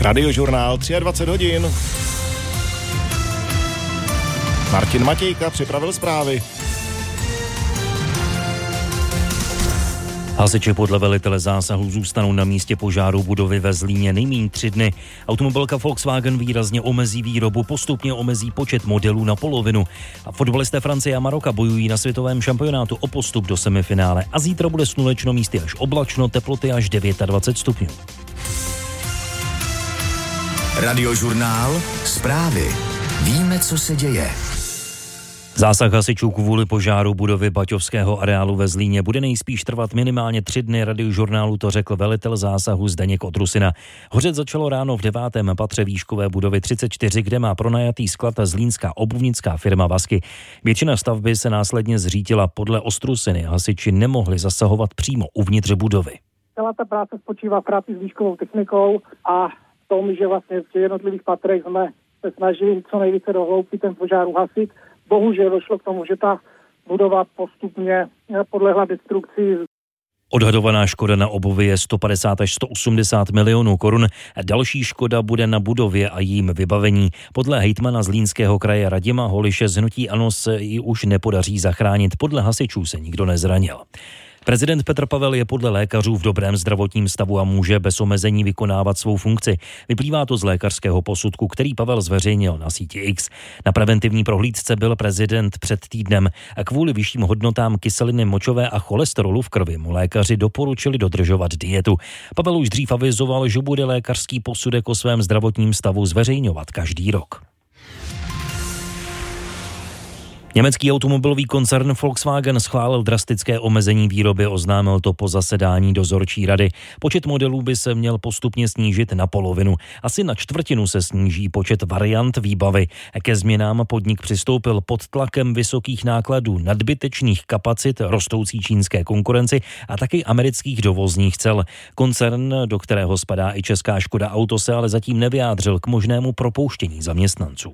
Radiožurnál 23 hodin. Martin Matějka připravil zprávy. Hasiči podle velitele zásahu zůstanou na místě požáru budovy ve Zlíně nejméně 3 dny. Automobilka Volkswagen výrazně omezí výrobu, postupně omezí počet modelů na polovinu. A fotbalisté Francie a Maroka bojují na světovém šampionátu o postup do semifinále. A zítra bude slunečno, místy až oblačno, teploty až 29 stupňů. Radiožurnál, zprávy. Víme, co se děje. Zásah hasičů kvůli požáru budovy baťovského areálu ve Zlíně bude nejspíš trvat minimálně 3 dny. Radiožurnálu to řekl velitel zásahu Zdeněk Otrusina. Hořet začalo ráno v 9. patře výškové budovy 34, kde má pronajatý sklad zlínská obuvnická firma Vasky. Většina stavby se následně zřítila. Podle Otrusiny hasiči nemohli zasahovat přímo uvnitř budovy. Celá ta práce spočívá v práci s výškovou technikou a v tom, že vlastně v jednotlivých patrech jsme se snažili co nejvíce do hloubky ten požár uhasit. Bohužel došlo k tomu, že ta budova postupně podlehla destrukci. Odhadovaná škoda na obuvi je 150 až 180 milionů korun. Další škoda bude na budově a jím vybavení. Podle hejtmana Zlínského kraje Radima Holiše z hnutí ANO se ji už nepodaří zachránit. Podle hasičů se nikdo nezranil. Prezident Petr Pavel je podle lékařů v dobrém zdravotním stavu a může bez omezení vykonávat svou funkci. Vyplývá to z lékařského posudku, který Pavel zveřejnil na síti X. Na preventivní prohlídce byl prezident před týdnem a kvůli vyšším hodnotám kyseliny močové a cholesterolu v krvi mu lékaři doporučili dodržovat dietu. Pavel už dřív avizoval, že bude lékařský posudek o svém zdravotním stavu zveřejňovat každý rok. Německý automobilový koncern Volkswagen schválil drastické omezení výroby, oznámil to po zasedání dozorčí rady. Počet modelů by se měl postupně snížit na polovinu. Asi na čtvrtinu se sníží počet variant výbavy. Ke změnám podnik přistoupil pod tlakem vysokých nákladů, nadbytečných kapacit, rostoucí čínské konkurenci a taky amerických dovozních cel. Koncern, do kterého spadá i česká Škoda Auto, se ale zatím nevyjádřil k možnému propouštění zaměstnanců.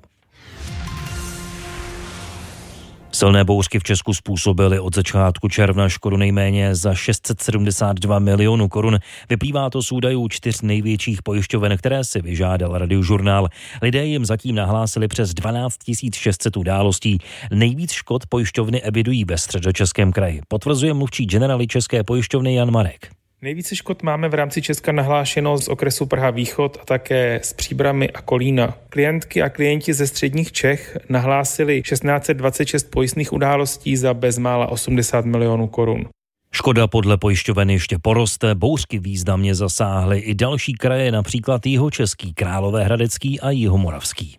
Silné bouřky v Česku způsobily od začátku června škodu nejméně za 672 milionů korun. Vyplývá to z údajů 4 největších pojišťoven, které si vyžádal Radiožurnál. Lidé jim zatím nahlásili přes 12 600 událostí. Nejvíc škod pojišťovny evidují ve Středočeském kraji. Potvrzuje mluvčí generály České pojišťovny Jan Marek. Nejvíce škod máme v rámci Česka nahlášeno z okresu Praha Východ a také z Příbrami a Kolína. Klientky a klienti ze středních Čech nahlásili 1626 pojistných událostí za bezmála 80 milionů korun. Škoda podle pojišťoven ještě poroste, bouřky významně zasáhly i další kraje, například Jihočeský, Královéhradecký a Jihomoravský.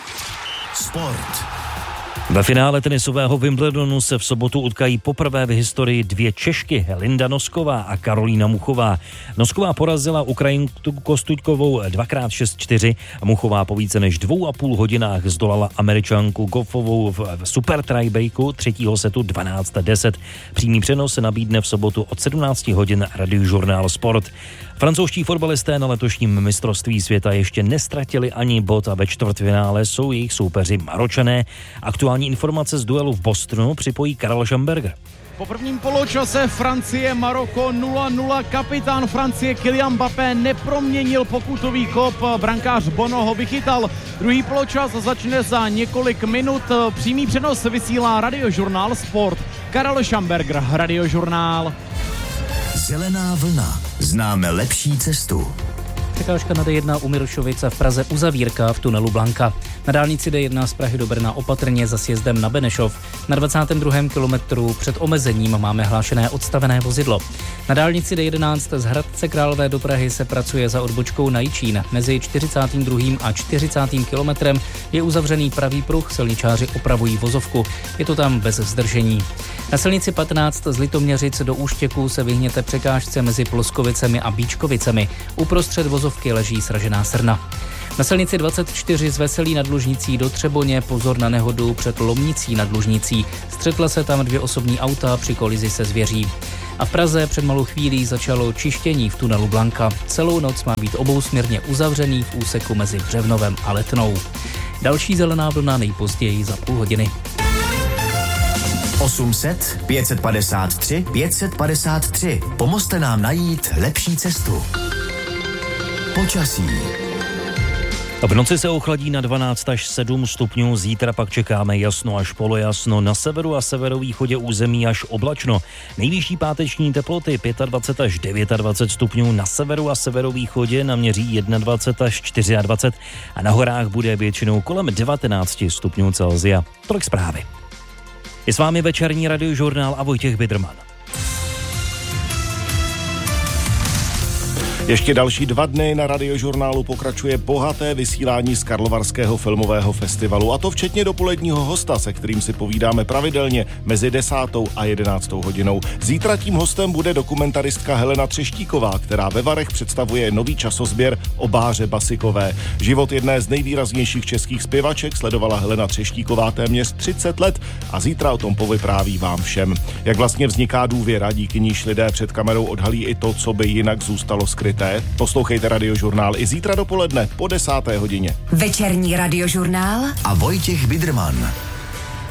Sport. Ve finále tenisového Wimbledonu se v sobotu utkají poprvé v historii 2 Češky, Linda Nosková a Karolína Muchová. Nosková porazila Ukrajinku Kostuťkovou 2x6-4 a Muchová po více než 2,5 hodinách zdolala Američanku Goffovou v super tiebreaku 3. setu 12-10. Přímý přenos se nabídne v sobotu od 17 hodin Radiožurnál Sport. Francouzští fotbalisté na letošním mistrovství světa ještě nestratili ani bod a ve čtvrtfinále jsou jejich soupeři Maročané. Aktuální informace z duelu v Bostonu připojí Karel Schamberger. Po prvním poločase Francie-Maroko 0-0. Kapitán Francie Kylian Mbappé neproměnil pokutový kop, brankář Bono ho vychytal. Druhý poločas začne za několik minut. Přímý přenos vysílá Radiožurnál Sport. Karel Schamberger, Radiožurnál. Zelená vlna. Známe lepší cestu. Překážka na D1 u Mirošovice v Praze uzavírka v tunelu Blanka. Na dálnici D1 z Prahy do Brna opatrně za sjezdem na Benešov. Na 22. kilometru před omezením máme hlášené odstavené vozidlo. Na dálnici D11 z Hradce Králové do Prahy se pracuje za odbočkou na Jičín. Mezi 42. a 40. kilometrem je uzavřený pravý pruh, silničáři opravují vozovku. Je to tam bez zdržení. Na silnici 15 z Litoměřic do Úštěku se vyhněte překážce mezi Ploskovicemi a Bíčkovicemi. Uprostřed vozovky leží sražená srna. Na silnici 24 z Veselí nad Lužnicí do Třeboně pozor na nehodu před Lomnicí nad Lužnicí. Střetla se tam 2 osobní auta při kolizi se zvěří. A v Praze před malou chvílí začalo čištění v tunelu Blanka. Celou noc má být obousměrně uzavřený v úseku mezi Břevnovem a Letnou. Další zelená vlna nejpozději za půl hodiny. 800 553 553. Pomozte nám najít lepší cestu. Počasí. V noci se ochladí na 12 až 7 stupňů, zítra pak čekáme jasno až polojasno, na severu a severovýchodě území až oblačno. Nejvyšší páteční teploty 25 až 29 stupňů, na severu a severovýchodě naměří 21 až 24 a na horách bude většinou kolem 19 stupňů Celsia. Tolik zprávy. Je s vámi večerní radiožurnál a Vojtěch Bidrman. Ještě další 2 dny na Radiožurnálu pokračuje bohaté vysílání z Karlovarského filmového festivalu, a to včetně dopoledního hosta, se kterým si povídáme pravidelně mezi 10. a 11. hodinou. Zítra tím hostem bude dokumentaristka Helena Třeštíková, která ve Varech představuje nový časozběr o Báře Basikové. Život jedné z nejvýraznějších českých zpěvaček sledovala Helena Třeštíková téměř 30 let a zítra o tom povypráví vám všem. Jak vlastně vzniká důvěra, díky níž lidé před kamerou odhalí i to, co by jinak zůstalo skryté. Poslouchejte Radiožurnál i zítra dopoledne po 10. hodině. Večerní Radiožurnál a Vojtěch Bidrman.